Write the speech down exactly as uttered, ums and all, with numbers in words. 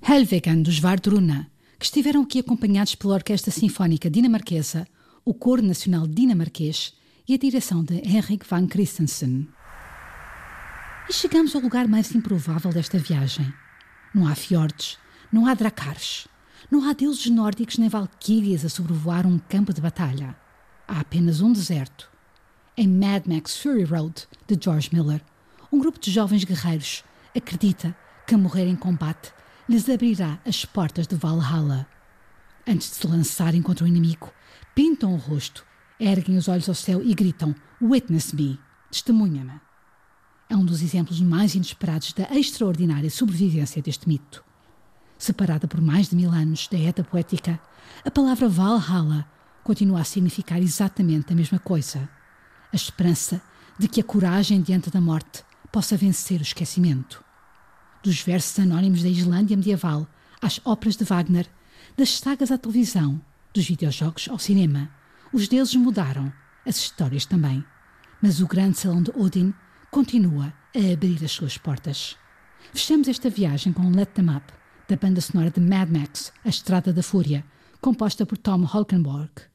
Helvegen dos Vardruna, que estiveram aqui acompanhados pela Orquestra Sinfónica Dinamarquesa, o Coro Nacional Dinamarquês e a direção de Henrik van Christensen. E chegamos ao lugar mais improvável desta viagem. Não há fiordes, não há dracars, não há deuses nórdicos nem valquírias a sobrevoar um campo de batalha. Há apenas um deserto. Em Mad Max Fury Road, de George Miller, um grupo de jovens guerreiros acredita que morrer em combate lhes abrirá as portas de Valhalla. Antes de se lançarem contra o inimigo, pintam o rosto, erguem os olhos ao céu e gritam "Witness me", testemunha-me. É um dos exemplos mais inesperados da extraordinária sobrevivência deste mito. Separada por mais de mil anos da Edda poética, a palavra Valhalla continua a significar exatamente a mesma coisa. A esperança de que a coragem diante da morte possa vencer o esquecimento. Dos versos anónimos da Islândia medieval às óperas de Wagner, das sagas à televisão, dos videojogos ao cinema, os deuses mudaram, as histórias também. Mas o grande salão de Odin continua a abrir as suas portas. Fechamos esta viagem com Let Them Up, da banda sonora de Mad Max, A Estrada da Fúria, composta por Tom Holkenborg.